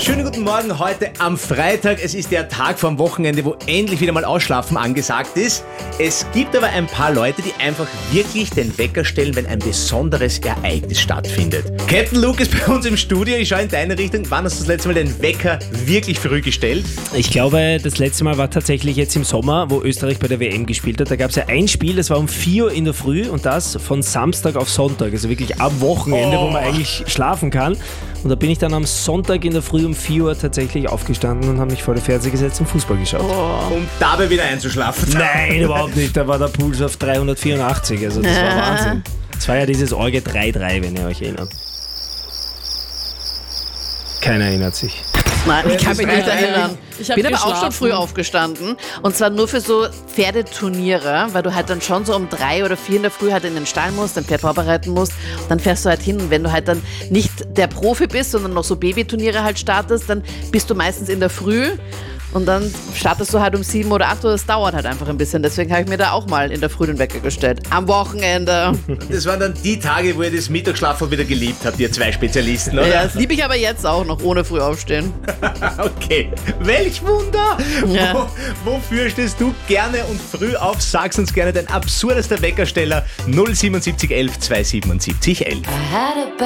Schönen guten Morgen heute am Freitag. Es ist der Tag vom Wochenende, wo endlich wieder mal Ausschlafen angesagt ist. Es gibt aber ein paar Leute, die einfach wirklich den Wecker stellen, wenn ein besonderes Ereignis stattfindet. Captain Luke ist bei uns im Studio. Ich schaue in deine Richtung. Wann hast du das letzte Mal den Wecker wirklich früh gestellt? Ich glaube, das letzte Mal war tatsächlich jetzt im Sommer, wo Österreich bei der WM gespielt hat. Da gab es ja ein Spiel, das war um 4 Uhr in der Früh und das von Samstag auf Sonntag. Also wirklich am Wochenende, wo man eigentlich schlafen kann. Und da bin ich dann am Sonntag in der Früh um 4 Uhr tatsächlich aufgestanden und habe mich vor den Fernseher gesetzt und Fußball geschaut. Um dabei wieder einzuschlafen. Nein, überhaupt nicht. Da war der Puls auf 384. Also das war Wahnsinn. Das war ja dieses Orge 3-3, wenn ihr euch erinnert. Keiner erinnert sich. Nein, ich kann mich nicht erinnern. Ich Bin aber auch schon früh aufgestanden. Und zwar nur für so Pferdeturniere, weil du halt dann schon so um 3 oder 4 in der Früh halt in den Stall musst, dein Pferd vorbereiten musst. Dann fährst du halt hin. Und wenn du halt dann nicht der Profi bist, sondern noch so Babyturniere halt startest, dann bist du meistens in der Früh. Und dann startest du halt um 7 oder 8 Uhr. Das dauert halt einfach ein bisschen. Deswegen habe ich mir da auch mal in der Früh den Wecker gestellt. Am Wochenende. Das waren dann die Tage, wo ihr das Mittagsschlafen wieder geliebt habt, ihr zwei Spezialisten, oder? Ja, das liebe ich aber jetzt auch noch, ohne früh aufstehen. Okay, welch Wunder! Ja. Wofür stehst du gerne und früh auf? Sag's uns gerne, dein absurdester Weckersteller 07711 277 11.